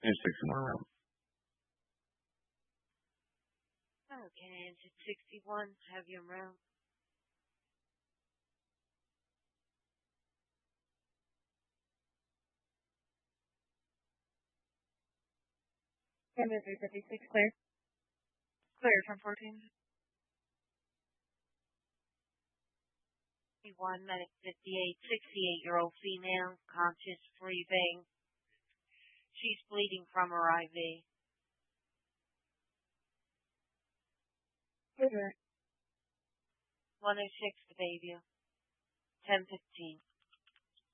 There's 6 more rounds. Okay, engine 61, have your round. Engine 356, clear. Clear from 14. 1 minute 58, 68-year-old female, conscious, breathing. She's bleeding from her IV. Clear. 106 to Bayview. 10:15.